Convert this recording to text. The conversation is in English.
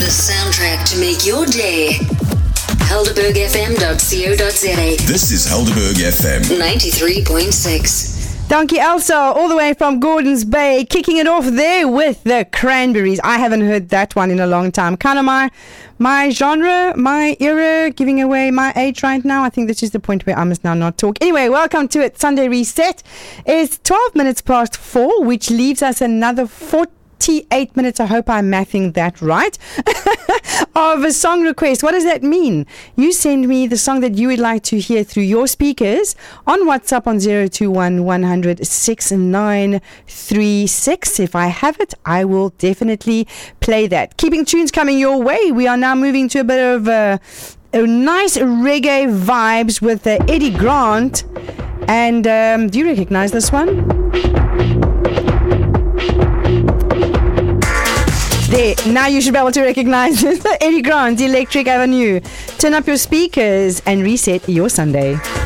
The soundtrack to make your day. helderbergfm.co.za. This is Helderberg FM 93.6. Dankie Elsa, all the way from Gordons Bay, kicking it off there with the Cranberries. I haven't heard that one in a long time. Kind of my genre, my era, giving away my age right now. I think this is the point where I must now not talk. Anyway, welcome to it. Sunday Reset. It's 12 minutes past 4, which leaves us another 48 minutes, I hope I'm mathing that right, of a song request. What does that mean? You send me the song that you would like to hear through your speakers on WhatsApp on 021 100 6936. If I have it, I will definitely play that. Keeping tunes coming your way. We are now moving to a bit of a nice reggae vibes with Eddie Grant. And do you recognize this one? There, now you should be able to recognize it. Eddie Grant, Electric Avenue. Turn up your speakers and reset your Sunday.